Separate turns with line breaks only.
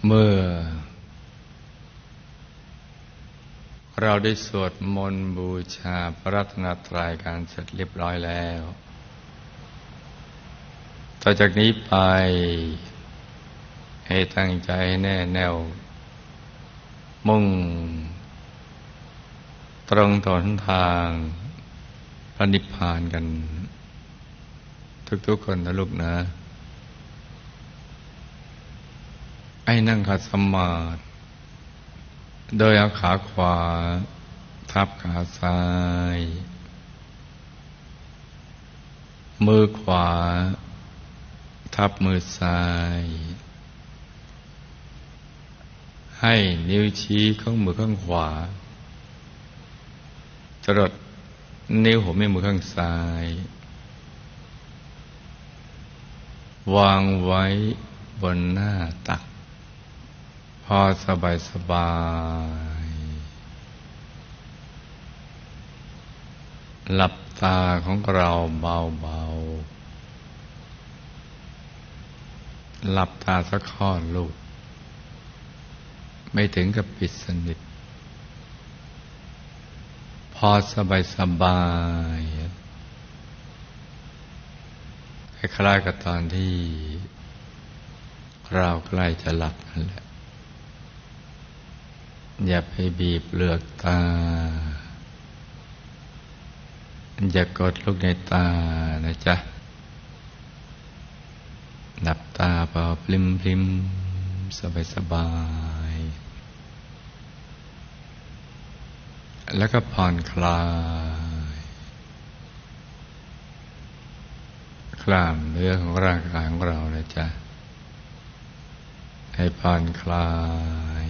เมื่อเราได้สวดมนต์บูชาพระรัตนตรัยกันเสร็จเรียบร้อยแล้วต่อจากนี้ไปให้ตั้งใจแน่แน่วมุ่งตรงต่อหนทางพระนิพพานกันทุกๆคนนะลูกนะให้นั่งขัดสมาธิโดยเอาขาขวาทับขาซ้ายมือขวาทับมือซ้ายให้นิ้วชี้ของมือข้างขวาจรดนิ้วหัวแม่มือข้างซ้ายวางไว้บนหน้าตักพอสบายหลับตาของเราเบาๆหลับตาสักค่อนลูกไม่ถึงกับปิดสนิทพอสบายคล้ายๆกับตอนที่เราใกล้จะหลับนั่นแหละอย่าไปบีบเปลือกตาอย่ากดลูกในตานะจ๊ะหลับตาเบาพลิมสบายแล้วก็ผ่อนคลายกล้ามเนื้อของร่างกายของเรานะจ๊ะให้ผ่อนคลาย